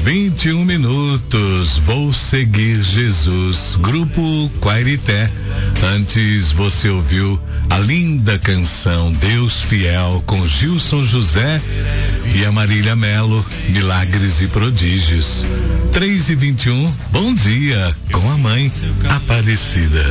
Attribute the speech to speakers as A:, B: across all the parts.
A: 21 Vou seguir Jesus, Grupo Quairité. Antes você ouviu a linda canção Deus Fiel com Gilson José e a Marília Melo, Milagres e Prodígios. 3h21, bom dia com a Mãe Aparecida.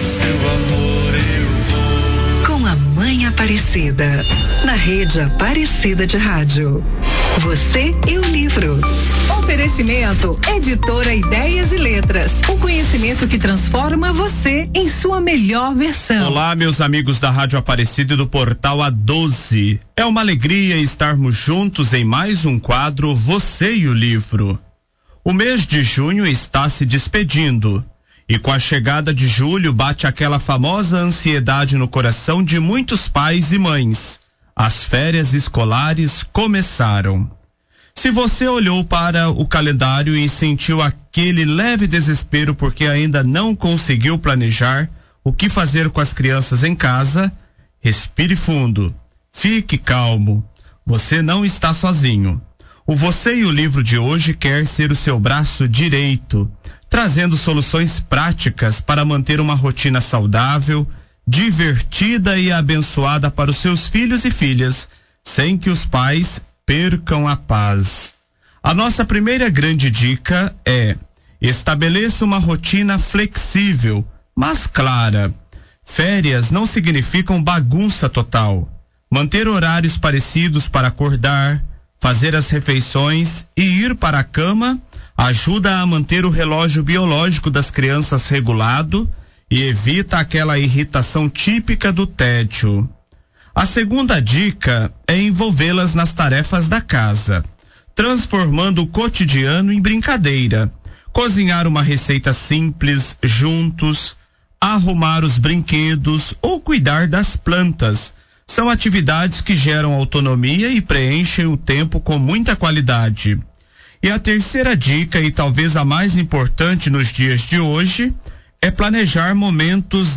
B: Com a Mãe Aparecida, na Rede Aparecida de Rádio. Você e o livro. Oferecimento, Editora Ideias e Letras. O conhecimento que transforma você em sua melhor versão.
C: Olá, meus amigos da Rádio Aparecida e do Portal A12. É uma alegria estarmos juntos em mais um quadro Você e o Livro. O mês de junho está se despedindo. E com a chegada de julho bate aquela famosa ansiedade no coração de muitos pais e mães. As férias escolares começaram. Se você olhou para o calendário e sentiu aquele leve desespero porque ainda não conseguiu planejar o que fazer com as crianças em casa, respire fundo, fique calmo. Você não está sozinho. O Você e o Livro de hoje quer ser o seu braço direito, trazendo soluções práticas para manter uma rotina saudável, divertida e abençoada para os seus filhos e filhas, sem que os pais percam a paz. A nossa primeira grande dica é: estabeleça uma rotina flexível, mas clara. Férias não significam bagunça total. Manter horários parecidos para acordar, fazer as refeições e ir para a cama ajuda a manter o relógio biológico das crianças regulado e evita aquela irritação típica do tédio. A segunda dica é envolvê-las nas tarefas da casa, transformando o cotidiano em brincadeira. Cozinhar uma receita simples juntos, arrumar os brinquedos ou cuidar das plantas. São atividades que geram autonomia e preenchem o tempo com muita qualidade. E a terceira dica, e talvez a mais importante nos dias de hoje, é planejar momentos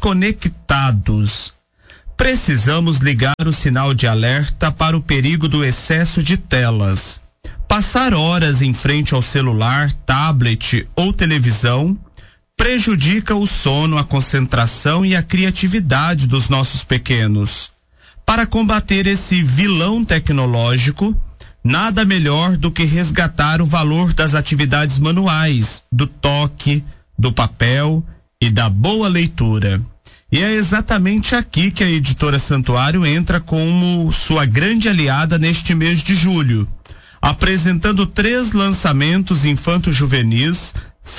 C: desconectados. Precisamos ligar o sinal de alerta para o perigo do excesso de telas. Passar horas em frente ao celular, tablet ou televisão prejudica o sono, a concentração e a criatividade dos nossos pequenos. Para combater esse vilão tecnológico, nada melhor do que resgatar o valor das atividades manuais, do toque, do papel e da boa leitura. E é exatamente aqui que a Editora Santuário entra como sua grande aliada neste mês de julho, apresentando 3 lançamentos infanto-juvenis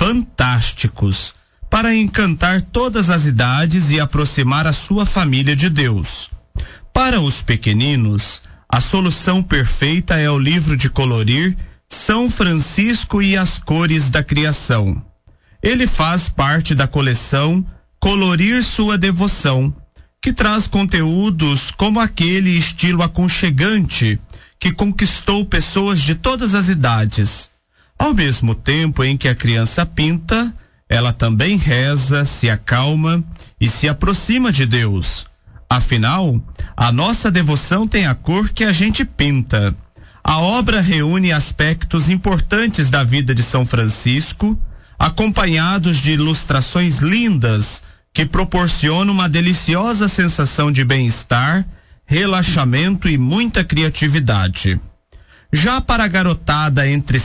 C: fantásticos para encantar todas as idades e aproximar a sua família de Deus. Para os pequeninos, a solução perfeita é o livro de colorir São Francisco e as Cores da Criação. Ele faz parte da coleção Colorir Sua Devoção, que traz conteúdos como aquele estilo aconchegante que conquistou pessoas de todas as idades. Ao mesmo tempo em que a criança pinta, ela também reza, se acalma e se aproxima de Deus. Afinal, a nossa devoção tem a cor que a gente pinta. A obra reúne aspectos importantes da vida de São Francisco, acompanhados de ilustrações lindas que proporcionam uma deliciosa sensação de bem-estar, relaxamento e muita criatividade. Já para a garotada entre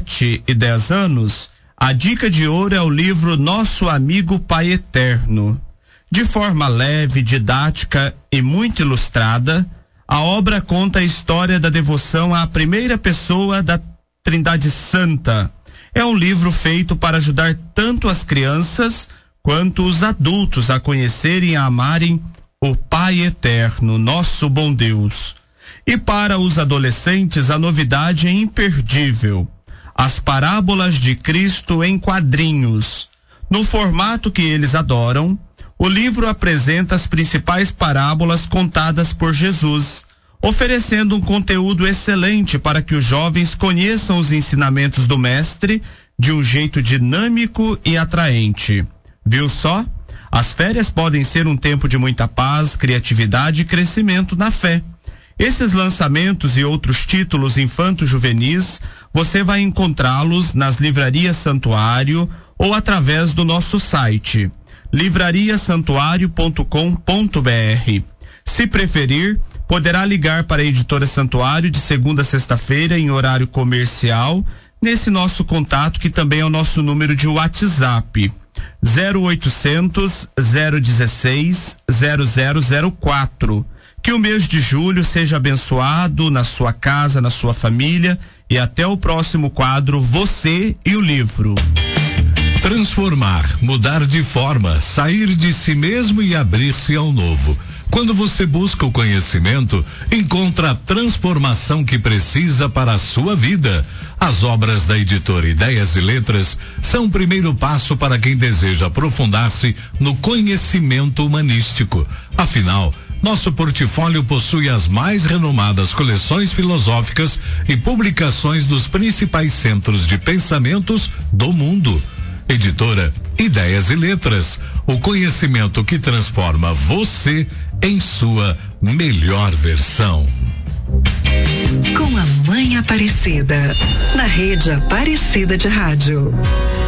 C: 7 e 10 anos, a dica de ouro é o livro Nosso Amigo Pai Eterno. De forma leve, didática e muito ilustrada, a obra conta a história da devoção à primeira pessoa da Trindade Santa. É um livro feito para ajudar tanto as crianças quanto os adultos a conhecerem e a amarem o Pai Eterno, nosso bom Deus. E para os adolescentes, a novidade é imperdível: as parábolas de Cristo em quadrinhos. No formato que eles adoram, o livro apresenta as principais parábolas contadas por Jesus, oferecendo um conteúdo excelente para que os jovens conheçam os ensinamentos do Mestre de um jeito dinâmico e atraente. Viu só? As férias podem ser um tempo de muita paz, criatividade e crescimento na fé. Esses lançamentos e outros títulos infanto-juvenis, você vai encontrá-los nas Livrarias Santuário ou através do nosso site, livrariasantuario.com.br. Se preferir, poderá ligar para a Editora Santuário de segunda a sexta-feira em horário comercial, nesse nosso contato que também é o nosso número de WhatsApp, 0800 016 0004. Que o mês de julho seja abençoado na sua casa, na sua família, e até o próximo quadro Você e o Livro.
A: Transformar, mudar de forma, sair de si mesmo e abrir-se ao novo. Quando você busca o conhecimento, encontra a transformação que precisa para a sua vida. As obras da editora Ideias e Letras são o primeiro passo para quem deseja aprofundar-se no conhecimento humanístico. Afinal, nosso portfólio possui as mais renomadas coleções filosóficas e publicações dos principais centros de pensamentos do mundo. Editora Ideias e Letras, o conhecimento que transforma você em sua melhor versão.
B: Com a Mãe Aparecida, na Rede Aparecida de Rádio.